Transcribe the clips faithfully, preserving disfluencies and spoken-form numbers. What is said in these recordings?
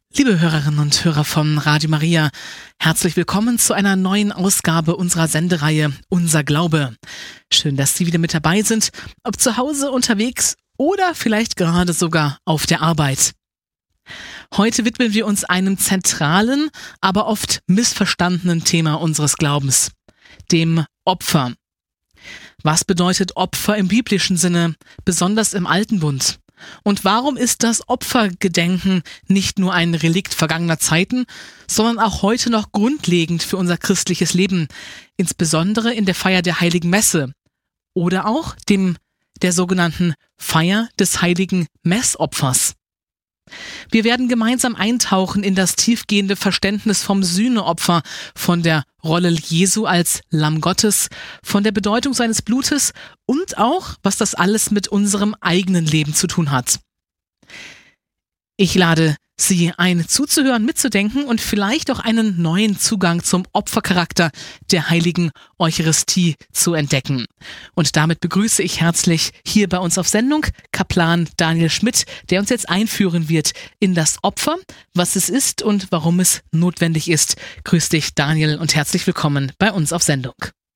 Liebe Hörerinnen und Hörer von Radio Maria, herzlich willkommen zu einer neuen Ausgabe unserer Sendereihe Unser Glaube. Schön, dass Sie wieder mit dabei sind, ob zu Hause, unterwegs oder vielleicht gerade sogar auf der Arbeit. Heute widmen wir uns einem zentralen, aber oft missverstandenen Thema unseres Glaubens, dem Opfer. Was bedeutet Opfer im biblischen Sinne, besonders im Alten Bund? Und warum ist das Opfergedenken nicht nur ein Relikt vergangener Zeiten, sondern auch heute noch grundlegend für unser christliches Leben, insbesondere in der Feier der Heiligen Messe oder auch dem der sogenannten Feier des Heiligen Messopfers? Wir werden gemeinsam eintauchen in das tiefgehende Verständnis vom Sühneopfer, von der Rolle Jesu als Lamm Gottes, von der Bedeutung seines Blutes und auch, was das alles mit unserem eigenen Leben zu tun hat. Ich lade Sie ein, zuzuhören, mitzudenken und vielleicht auch einen neuen Zugang zum Opfercharakter der heiligen Eucharistie zu entdecken. Und damit begrüße ich herzlich hier bei uns auf Sendung Kaplan Daniel Schmidt, der uns jetzt einführen wird in das Opfer, was es ist und warum es notwendig ist. Grüß dich, Daniel, und herzlich willkommen bei uns auf Sendung.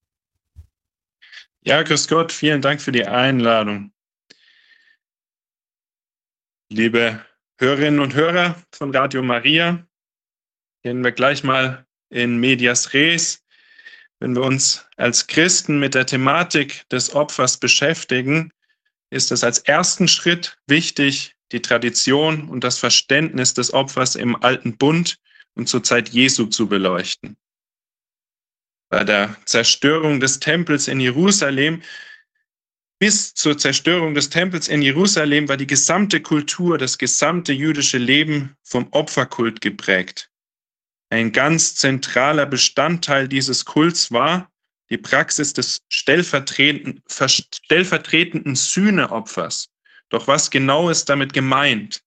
Ja, grüß Gott, vielen Dank für die Einladung. Liebe Hörerinnen und Hörer von Radio Maria, gehen wir gleich mal in medias res. Wenn wir uns als Christen mit der Thematik des Opfers beschäftigen, ist es als ersten Schritt wichtig, die Tradition und das Verständnis des Opfers im Alten Bund und zur Zeit Jesu zu beleuchten. Bei der Zerstörung des Tempels in Jerusalem Bis zur Zerstörung des Tempels in Jerusalem war die gesamte Kultur, das gesamte jüdische Leben vom Opferkult geprägt. Ein ganz zentraler Bestandteil dieses Kults war die Praxis des stellvertretenden, stellvertretenden Sühneopfers. Doch was genau ist damit gemeint?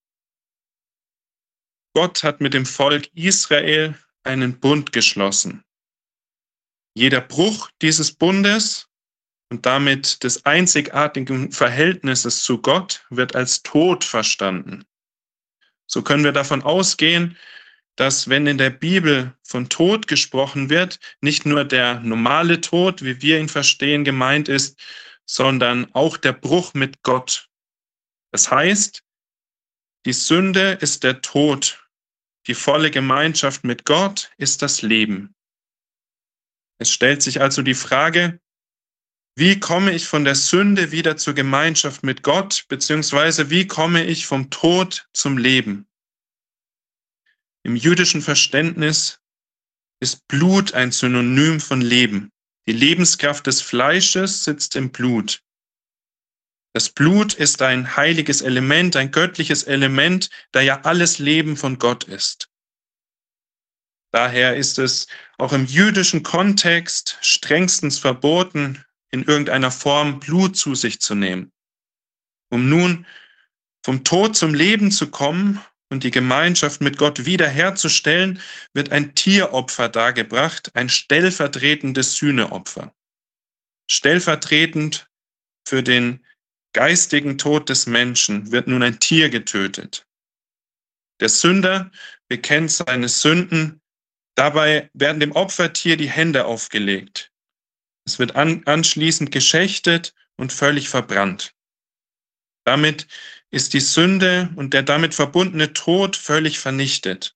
Gott hat mit dem Volk Israel einen Bund geschlossen. Jeder Bruch dieses Bundes und damit des einzigartigen Verhältnisses zu Gott wird als Tod verstanden. So können wir davon ausgehen, dass wenn in der Bibel von Tod gesprochen wird, nicht nur der normale Tod, wie wir ihn verstehen, gemeint ist, sondern auch der Bruch mit Gott. Das heißt, die Sünde ist der Tod, die volle Gemeinschaft mit Gott ist das Leben. Es stellt sich also die Frage, wie komme ich von der Sünde wieder zur Gemeinschaft mit Gott, beziehungsweise wie komme ich vom Tod zum Leben? Im jüdischen Verständnis ist Blut ein Synonym von Leben. Die Lebenskraft des Fleisches sitzt im Blut. Das Blut ist ein heiliges Element, ein göttliches Element, da ja alles Leben von Gott ist. Daher ist es auch im jüdischen Kontext strengstens verboten, in irgendeiner Form Blut zu sich zu nehmen. Um nun vom Tod zum Leben zu kommen und die Gemeinschaft mit Gott wiederherzustellen, wird ein Tieropfer dargebracht, ein stellvertretendes Sühneopfer. Stellvertretend für den geistigen Tod des Menschen wird nun ein Tier getötet. Der Sünder bekennt seine Sünden, dabei werden dem Opfertier die Hände aufgelegt. Es wird an, anschließend geschächtet und völlig verbrannt. Damit ist die Sünde und der damit verbundene Tod völlig vernichtet.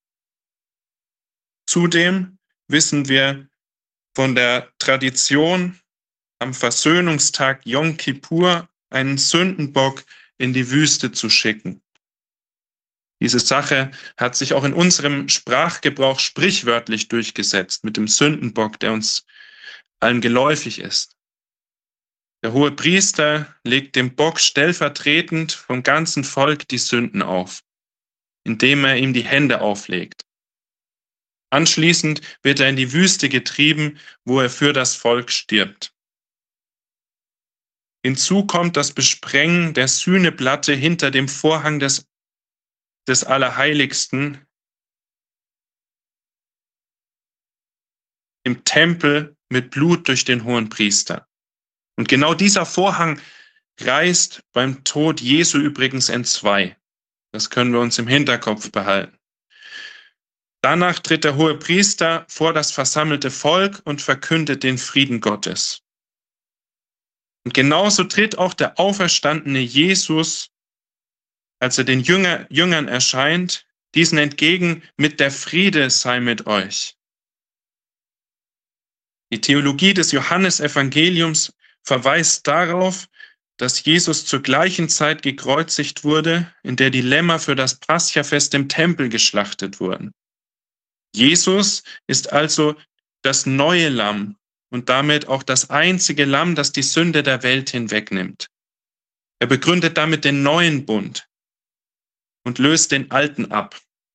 Zudem wissen wir von der Tradition, am Versöhnungstag Yom Kippur einen Sündenbock in die Wüste zu schicken. Diese Sache hat sich auch in unserem Sprachgebrauch sprichwörtlich durchgesetzt mit dem Sündenbock, der uns allen geläufig ist. Der hohe Priester legt dem Bock stellvertretend vom ganzen Volk die Sünden auf, indem er ihm die Hände auflegt. Anschließend wird er in die Wüste getrieben, wo er für das Volk stirbt. Hinzu kommt das Besprengen der Sühneplatte hinter dem Vorhang des, des Allerheiligsten im Tempel mit Blut durch den Hohenpriester. Und genau dieser Vorhang reißt beim Tod Jesu übrigens entzwei. Das können wir uns im Hinterkopf behalten. Danach tritt der Hohepriester vor das versammelte Volk und verkündet den Frieden Gottes. Und genauso tritt auch der auferstandene Jesus, als er den Jünger, Jüngern erscheint, diesen entgegen mit der Friede sei mit euch. Die Theologie des Johannesevangeliums verweist darauf, dass Jesus zur gleichen Zeit gekreuzigt wurde, in der die Lämmer für das Paschafest im Tempel geschlachtet wurden. Jesus ist also das neue Lamm und damit auch das einzige Lamm, das die Sünde der Welt hinwegnimmt. Er begründet damit den neuen Bund und löst den alten ab.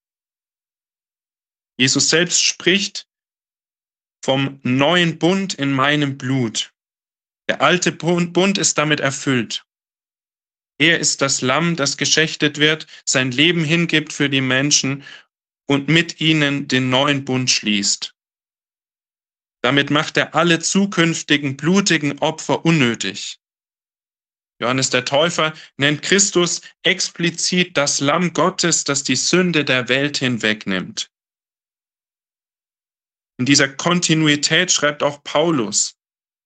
Jesus selbst spricht vom neuen Bund in meinem Blut. Der alte Bund ist damit erfüllt. Er ist das Lamm, das geschächtet wird, sein Leben hingibt für die Menschen und mit ihnen den neuen Bund schließt. Damit macht er alle zukünftigen blutigen Opfer unnötig. Johannes der Täufer nennt Christus explizit das Lamm Gottes, das die Sünde der Welt hinwegnimmt. In dieser Kontinuität schreibt auch Paulus: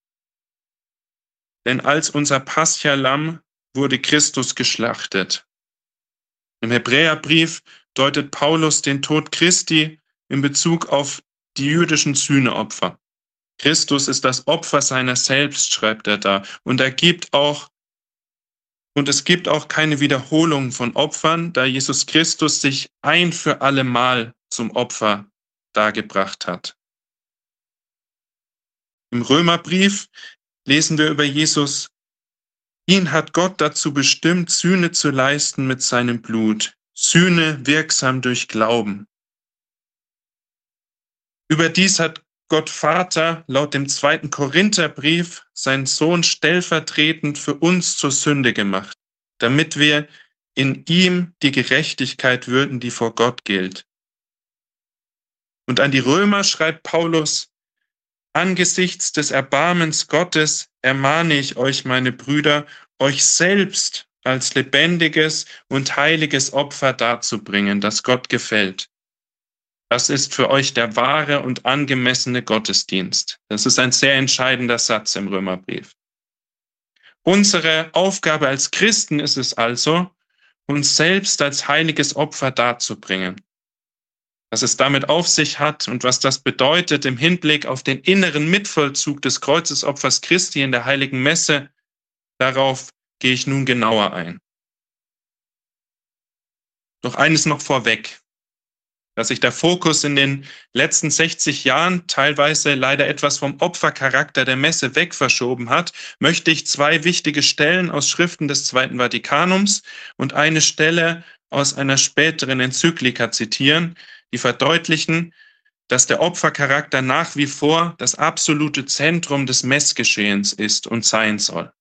Denn als unser Pascha-Lamm wurde Christus geschlachtet. Im Hebräerbrief deutet Paulus den Tod Christi in Bezug auf die jüdischen Sühneopfer. Christus ist das Opfer seiner selbst, schreibt er da. Und er gibt auch, und es gibt auch keine Wiederholung von Opfern, da Jesus Christus sich ein für alle Mal zum Opfer dargebracht hat. Im Römerbrief lesen wir über Jesus: Ihn hat Gott dazu bestimmt, Sühne zu leisten mit seinem Blut, Sühne wirksam durch Glauben. Überdies hat Gott Vater laut dem zweiten Korintherbrief seinen Sohn stellvertretend für uns zur Sünde gemacht, damit wir in ihm die Gerechtigkeit würden, die vor Gott gilt. Und an die Römer schreibt Paulus: Angesichts des Erbarmens Gottes ermahne ich euch, meine Brüder, euch selbst als lebendiges und heiliges Opfer darzubringen, das Gott gefällt. Das ist für euch der wahre und angemessene Gottesdienst. Das ist ein sehr entscheidender Satz im Römerbrief. Unsere Aufgabe als Christen ist es also, uns selbst als heiliges Opfer darzubringen. Was es damit auf sich hat und was das bedeutet im Hinblick auf den inneren Mitvollzug des Kreuzesopfers Christi in der Heiligen Messe, darauf gehe ich nun genauer ein. Doch eines noch vorweg: Dass sich der Fokus in den letzten sechzig Jahren teilweise leider etwas vom Opfercharakter der Messe wegverschoben hat, möchte ich zwei wichtige Stellen aus Schriften des Zweiten Vatikanums und eine Stelle aus einer späteren Enzyklika zitieren, die verdeutlichen, dass der Opfercharakter nach wie vor das absolute Zentrum des Messgeschehens ist und sein soll.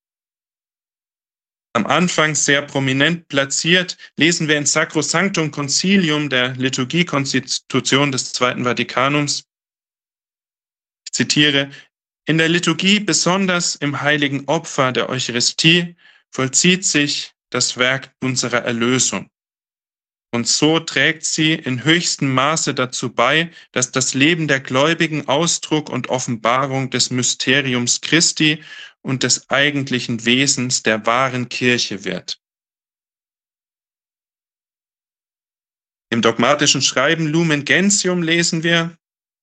Am Anfang sehr prominent platziert lesen wir in Sacrosanctum Concilium, der Liturgiekonstitution des Zweiten Vatikanums, ich zitiere: In der Liturgie, besonders im heiligen Opfer der Eucharistie, vollzieht sich das Werk unserer Erlösung. Und so trägt sie in höchstem Maße dazu bei, dass das Leben der Gläubigen Ausdruck und Offenbarung des Mysteriums Christi und des eigentlichen Wesens der wahren Kirche wird. Im dogmatischen Schreiben Lumen Gentium lesen wir: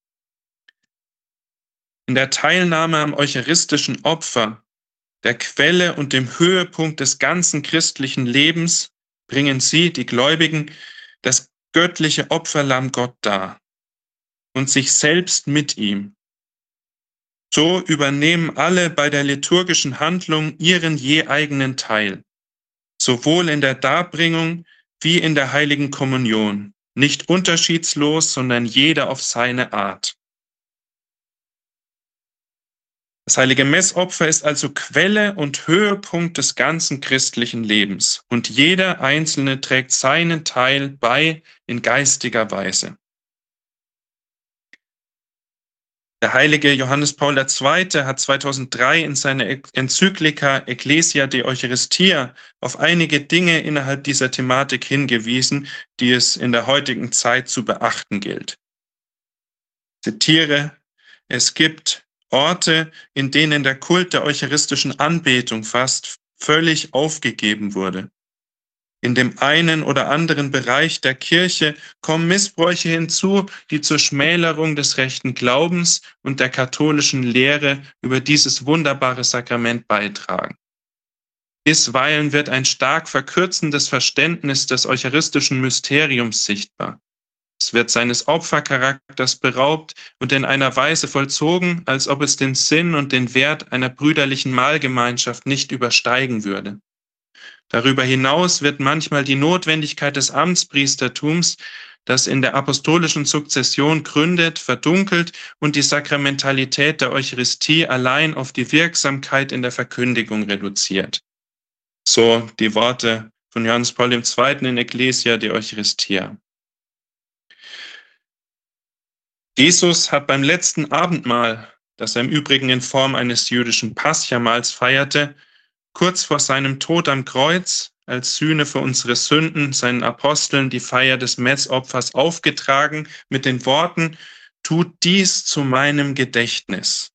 In der Teilnahme am eucharistischen Opfer, der Quelle und dem Höhepunkt des ganzen christlichen Lebens, bringen sie, die Gläubigen, das göttliche Opferlamm Gott dar und sich selbst mit ihm. So übernehmen alle bei der liturgischen Handlung ihren je eigenen Teil, sowohl in der Darbringung wie in der heiligen Kommunion, nicht unterschiedslos, sondern jeder auf seine Art. Das heilige Messopfer ist also Quelle und Höhepunkt des ganzen christlichen Lebens und jeder Einzelne trägt seinen Teil bei in geistiger Weise. Der heilige Johannes Paul der Zweite hat zweitausenddrei in seiner Enzyklika Ecclesia de Eucharistia auf einige Dinge innerhalb dieser Thematik hingewiesen, die es in der heutigen Zeit zu beachten gilt. Ich zitiere: Es gibt Orte, in denen der Kult der eucharistischen Anbetung fast völlig aufgegeben wurde. In dem einen oder anderen Bereich der Kirche kommen Missbräuche hinzu, die zur Schmälerung des rechten Glaubens und der katholischen Lehre über dieses wunderbare Sakrament beitragen. Bisweilen wird ein stark verkürzendes Verständnis des eucharistischen Mysteriums sichtbar. Es wird seines Opfercharakters beraubt und in einer Weise vollzogen, als ob es den Sinn und den Wert einer brüderlichen Mahlgemeinschaft nicht übersteigen würde. Darüber hinaus wird manchmal die Notwendigkeit des Amtspriestertums, das in der apostolischen Sukzession gründet, verdunkelt und die Sakramentalität der Eucharistie allein auf die Wirksamkeit in der Verkündigung reduziert. So die Worte von Johannes Paul der Zweite in Ecclesia de Eucharistia. Jesus hat beim letzten Abendmahl, das er im Übrigen in Form eines jüdischen Paschamahls feierte, kurz vor seinem Tod am Kreuz als Sühne für unsere Sünden seinen Aposteln die Feier des Messopfers aufgetragen mit den Worten: Tut dies zu meinem Gedächtnis.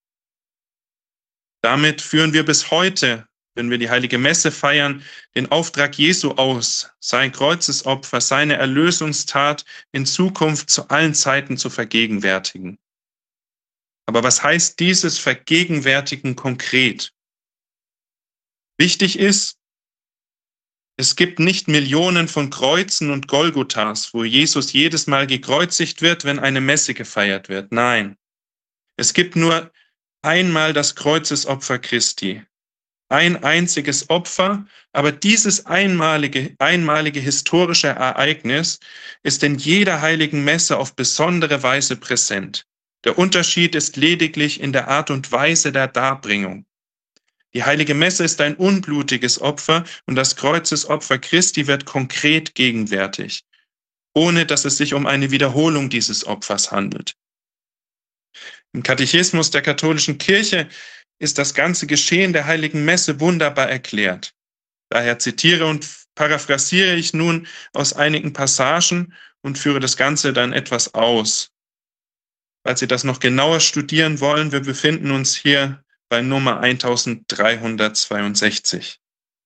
Damit führen wir bis heute, wenn wir die heilige Messe feiern, den Auftrag Jesu aus, sein Kreuzesopfer, seine Erlösungstat in Zukunft zu allen Zeiten zu vergegenwärtigen. Aber was heißt dieses Vergegenwärtigen konkret? Wichtig ist, es gibt nicht Millionen von Kreuzen und Golgothas, wo Jesus jedes Mal gekreuzigt wird, wenn eine Messe gefeiert wird. Nein, es gibt nur einmal das Kreuzesopfer Christi. Ein einziges Opfer, aber dieses einmalige, einmalige historische Ereignis ist in jeder heiligen Messe auf besondere Weise präsent. Der Unterschied ist lediglich in der Art und Weise der Darbringung. Die heilige Messe ist ein unblutiges Opfer und das Kreuzesopfer Christi wird konkret gegenwärtig, ohne dass es sich um eine Wiederholung dieses Opfers handelt. Im Katechismus der katholischen Kirche ist das ganze Geschehen der heiligen Messe wunderbar erklärt. Daher zitiere und paraphrasiere ich nun aus einigen Passagen und führe das Ganze dann etwas aus. Falls Sie das noch genauer studieren wollen, wir befinden uns hier bei Nummer eintausenddreihundertzweiundsechzig.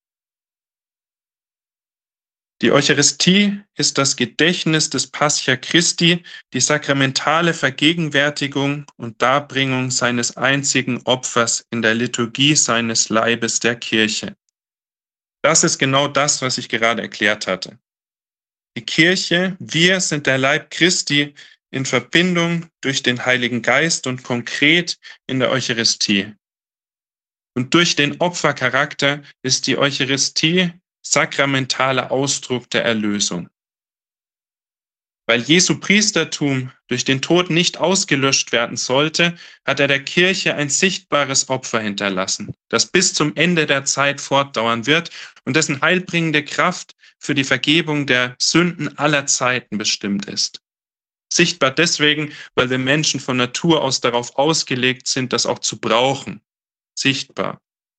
Die Eucharistie ist das Gedächtnis des Pascha Christi, die sakramentale Vergegenwärtigung und Darbringung seines einzigen Opfers in der Liturgie seines Leibes der Kirche. Das ist genau das, was ich gerade erklärt hatte. Die Kirche, wir sind der Leib Christi in Verbindung durch den Heiligen Geist und konkret in der Eucharistie. Und durch den Opfercharakter ist die Eucharistie sakramentaler Ausdruck der Erlösung. Weil Jesu Priestertum durch den Tod nicht ausgelöscht werden sollte, hat er der Kirche ein sichtbares Opfer hinterlassen, das bis zum Ende der Zeit fortdauern wird und dessen heilbringende Kraft für die Vergebung der Sünden aller Zeiten bestimmt ist. Sichtbar deswegen, weil wir Menschen von Natur aus darauf ausgelegt sind, das auch zu brauchen. Sichtbar.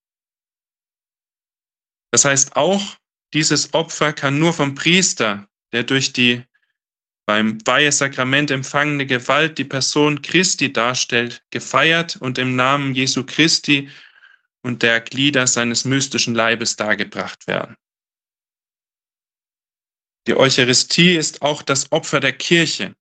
Das heißt auch, dieses Opfer kann nur vom Priester, der durch die beim Weihesakrament empfangene Gewalt die Person Christi darstellt, gefeiert und im Namen Jesu Christi und der Glieder seines mystischen Leibes dargebracht werden. Die Eucharistie ist auch das Opfer der Kirche.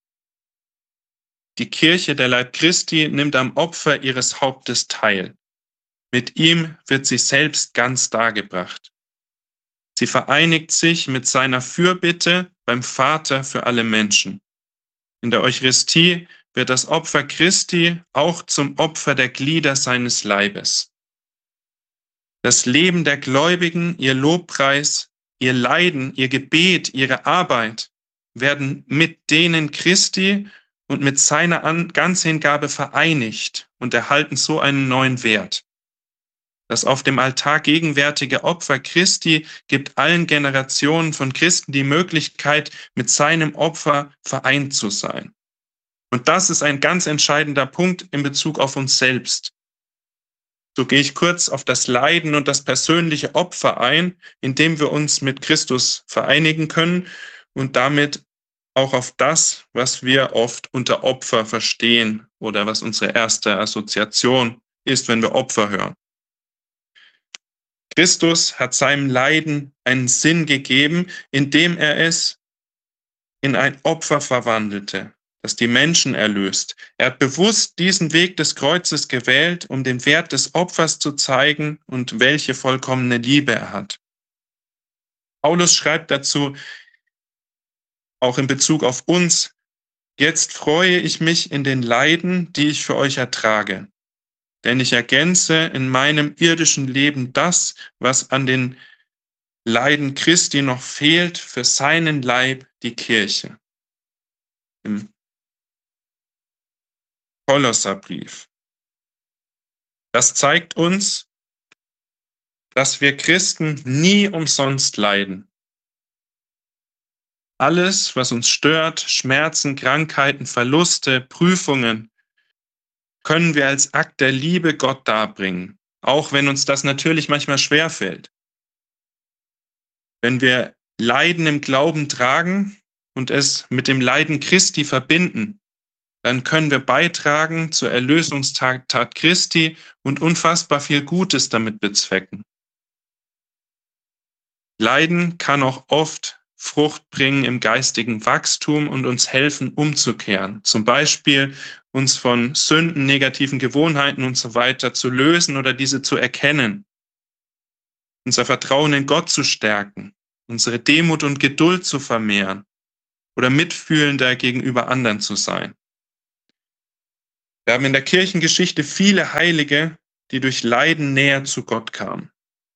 Die Kirche, der Leib Christi, nimmt am Opfer ihres Hauptes teil. Mit ihm wird sie selbst ganz dargebracht. Sie vereinigt sich mit seiner Fürbitte beim Vater für alle Menschen. In der Eucharistie wird das Opfer Christi auch zum Opfer der Glieder seines Leibes. Das Leben der Gläubigen, ihr Lobpreis, ihr Leiden, ihr Gebet, ihre Arbeit werden mit denen Christi und mit seiner Ganzhingabe vereinigt und erhalten so einen neuen Wert. Das auf dem Altar gegenwärtige Opfer Christi gibt allen Generationen von Christen die Möglichkeit, mit seinem Opfer vereint zu sein. Und das ist ein ganz entscheidender Punkt in Bezug auf uns selbst. So gehe ich kurz auf das Leiden und das persönliche Opfer ein, indem wir uns mit Christus vereinigen können und damit auch auf das, was wir oft unter Opfer verstehen oder was unsere erste Assoziation ist, wenn wir Opfer hören. Christus hat seinem Leiden einen Sinn gegeben, indem er es in ein Opfer verwandelte, das die Menschen erlöst. Er hat bewusst diesen Weg des Kreuzes gewählt, um den Wert des Opfers zu zeigen und welche vollkommene Liebe er hat. Paulus schreibt dazu, auch in Bezug auf uns, jetzt freue ich mich in den Leiden, die ich für euch ertrage. Denn ich ergänze in meinem irdischen Leben das, was an den Leiden Christi noch fehlt, für seinen Leib, die Kirche. Im Kolosserbrief. Das zeigt uns, dass wir Christen nie umsonst leiden. Alles, was uns stört, Schmerzen, Krankheiten, Verluste, Prüfungen, können wir als Akt der Liebe Gott darbringen, auch wenn uns das natürlich manchmal schwerfällt. Wenn wir Leiden im Glauben tragen und es mit dem Leiden Christi verbinden, dann können wir beitragen zur Erlösungstat Christi und unfassbar viel Gutes damit bezwecken. Leiden kann auch oft Frucht bringen im geistigen Wachstum und uns helfen, umzukehren. Zum Beispiel uns von Sünden, negativen Gewohnheiten und so weiter zu lösen oder diese zu erkennen. Unser Vertrauen in Gott zu stärken, unsere Demut und Geduld zu vermehren oder mitfühlender gegenüber anderen zu sein. Wir haben in der Kirchengeschichte viele Heilige, die durch Leiden näher zu Gott kamen.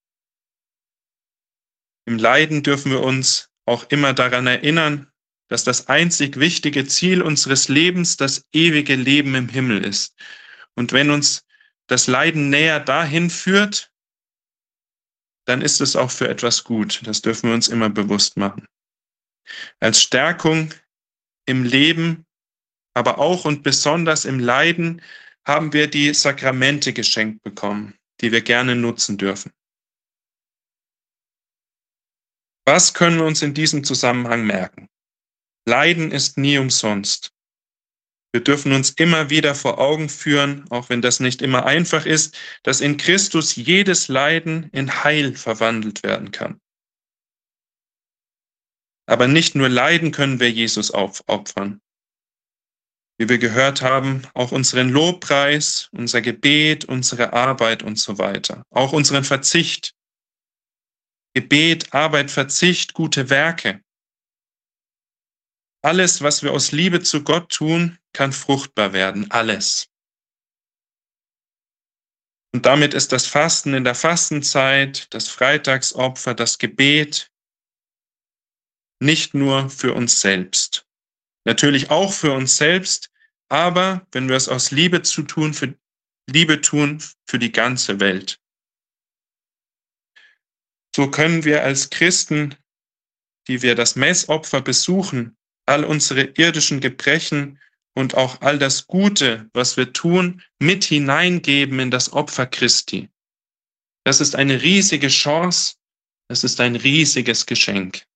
Im Leiden dürfen wir uns auch immer daran erinnern, dass das einzig wichtige Ziel unseres Lebens das ewige Leben im Himmel ist. Und wenn uns das Leiden näher dahin führt, dann ist es auch für etwas gut. Das dürfen wir uns immer bewusst machen. Als Stärkung im Leben, aber auch und besonders im Leiden, haben wir die Sakramente geschenkt bekommen, die wir gerne nutzen dürfen. Was können wir uns in diesem Zusammenhang merken? Leiden ist nie umsonst. Wir dürfen uns immer wieder vor Augen führen, auch wenn das nicht immer einfach ist, dass in Christus jedes Leiden in Heil verwandelt werden kann. Aber nicht nur Leiden können wir Jesus aufopfern. Wie wir gehört haben, auch unseren Lobpreis, unser Gebet, unsere Arbeit und so weiter. Auch unseren Verzicht. Gebet, Arbeit, Verzicht, gute Werke. Alles, was wir aus Liebe zu Gott tun, kann fruchtbar werden. Alles. Und damit ist das Fasten in der Fastenzeit, das Freitagsopfer, das Gebet nicht nur für uns selbst. Natürlich auch für uns selbst, aber wenn wir es aus Liebe zu tun, für Liebe tun, für die ganze Welt. So können wir als Christen, die wir das Messopfer besuchen, all unsere irdischen Gebrechen und auch all das Gute, was wir tun, mit hineingeben in das Opfer Christi. Das ist eine riesige Chance, das ist ein riesiges Geschenk.